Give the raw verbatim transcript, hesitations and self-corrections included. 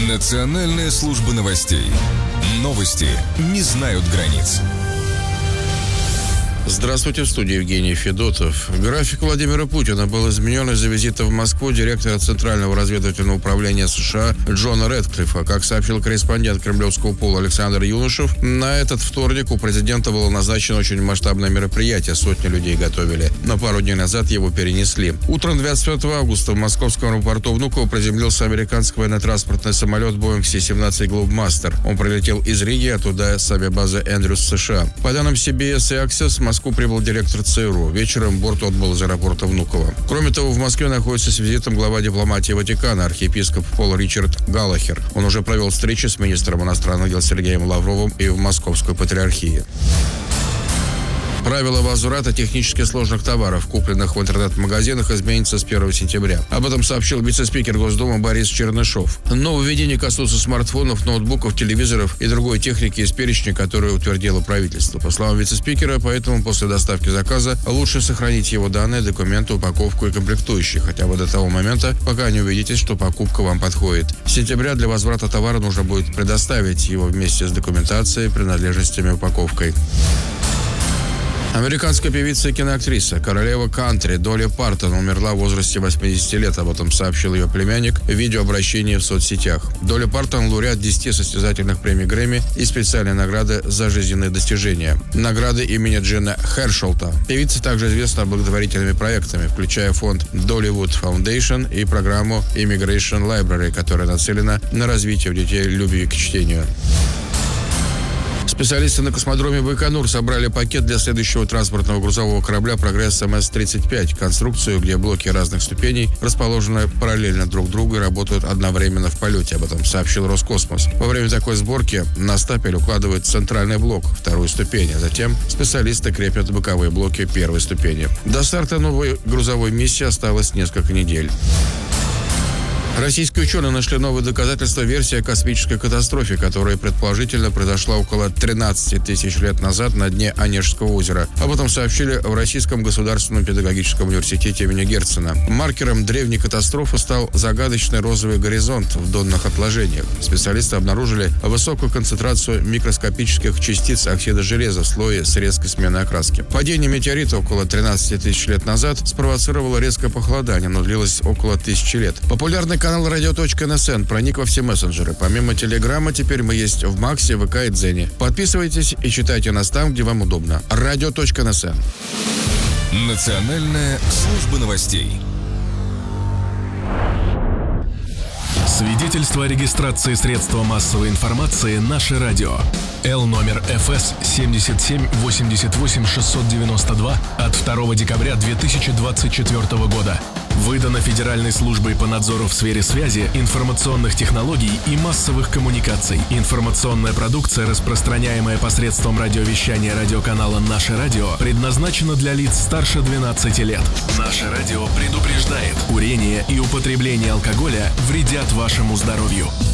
Национальная служба новостей. Новости не знают границ. Здравствуйте, в студии Евгений Федотов. График Владимира Путина был изменен из-за визита в Москву директора Центрального разведывательного управления США Джона Рэдклиффа. Как сообщил корреспондент кремлевского пола Александр Юношев, на этот вторник у президента было назначено очень масштабное мероприятие. Сотни людей готовили. Но пару дней назад его перенесли. Утром двадцать пятого августа в московском аэропорту Внуково приземлился американский военно-транспортный самолет Boeing си семнадцать Globemaster. Он прилетел из Риги, оттуда с авиабазы Эндрюс, США. По данным си би эс и Access, в Москву прибыл директор ЦРУ. Вечером борт отбыл из аэропорта Внуково. Кроме того, в Москве находится с визитом глава дипломатии Ватикана, архиепископ Пол Ричард Галлахер. Он уже провел встречи с министром иностранных дел Сергеем Лавровым и в Московской патриархии. Правила возврата технически сложных товаров, купленных в интернет-магазинах, изменится с первого сентября. Об этом сообщил вице-спикер Госдумы Борис Чернышов. Нововведения коснутся смартфонов, ноутбуков, телевизоров и другой техники из перечня, который утвердило правительство. По словам вице-спикера, поэтому после доставки заказа лучше сохранить его данные, документы, упаковку и комплектующие, хотя бы до того момента, пока не убедитесь, что покупка вам подходит. С сентября для возврата товара нужно будет предоставить его вместе с документацией, принадлежностями, упаковкой. Американская певица и киноактриса, королева кантри Долли Партон умерла в возрасте восьмидесяти лет. Об этом сообщил ее племянник в видеообращении в соцсетях. Долли Партон – лауреат десяти состязательных премий Грэмми и специальной награды за жизненные достижения. Награды имени Джина Хершелта. Певица также известна благотворительными проектами, включая фонд Dollywood Foundation и программу Immigration Library, которая нацелена на развитие у детей любви к чтению. Специалисты на космодроме Байконур собрали пакет для следующего транспортного грузового корабля «Прогресс эм эс тридцать пять». Конструкцию, где блоки разных ступеней расположены параллельно друг другу и работают одновременно в полете. Об этом сообщил Роскосмос. Во время такой сборки на стапель укладывают центральный блок, вторую ступень, а затем специалисты крепят боковые блоки первой ступени. До старта новой грузовой миссии осталось несколько недель. Российские ученые нашли новые доказательства версии о космической катастрофе, которая предположительно произошла около тринадцати тысяч лет назад на дне Онежского озера. Об этом сообщили в Российском государственном педагогическом университете имени Герцена. Маркером древней катастрофы стал загадочный розовый горизонт в донных отложениях. Специалисты обнаружили высокую концентрацию микроскопических частиц оксида железа в слое с резкой сменой окраски. Падение метеорита около тринадцати тысяч лет назад спровоцировало резкое похолодание, но длилось около тысячи лет. Популярный канал радио точка эн эс эн проник во все мессенджеры. Помимо Телеграма, теперь мы есть в Максе, ВК и Дзене. Подписывайтесь и читайте нас там, где вам удобно. радио точка эн эс эн. Национальная служба новостей. Свидетельство о регистрации средства массовой информации «Наше радио». Л номер эф эс семьдесят семь восемьдесят восемь шестьсот девяносто два от второго декабря две тысячи двадцать четвёртого года. Выдано Федеральной службой по надзору в сфере связи, информационных технологий и массовых коммуникаций. Информационная продукция, распространяемая посредством радиовещания радиоканала «Наше радио», предназначена для лиц старше двенадцати лет. «Наше радио» предупреждает: курение и употребление алкоголя вредят вашему здоровью.